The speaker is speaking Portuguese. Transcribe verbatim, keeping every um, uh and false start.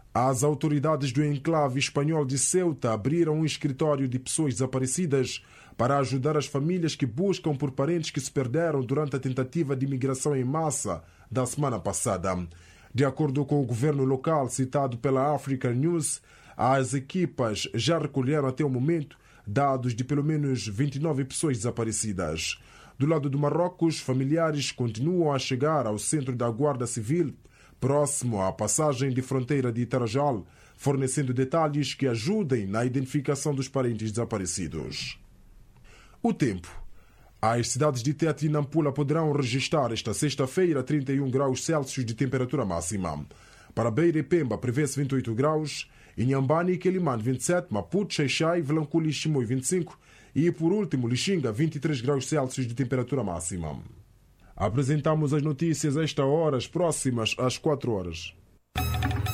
As autoridades do enclave espanhol de Ceuta abriram um escritório de pessoas desaparecidas para ajudar as famílias que buscam por parentes que se perderam durante a tentativa de imigração em massa da semana passada. De acordo com o governo local citado pela Africa News, as equipas já recolheram até o momento dados de pelo menos vinte e nove pessoas desaparecidas. Do lado do Marrocos, familiares continuam a chegar ao centro da Guarda Civil, próximo à passagem de fronteira de Tarajal, fornecendo detalhes que ajudem na identificação dos parentes desaparecidos. O tempo. As cidades de Tete e Nampula poderão registrar esta sexta-feira trinta e um graus Celsius de temperatura máxima. Para Beira e Pemba prevê-se vinte e oito graus, Inhambane e Quelimane vinte e sete, Maputo, Xai-Xai, Vilanculo e Chimoio vinte e cinco e, por último, Lixinga vinte e três graus Celsius de temperatura máxima. Apresentamos as notícias a esta hora, as próximas às quatro horas.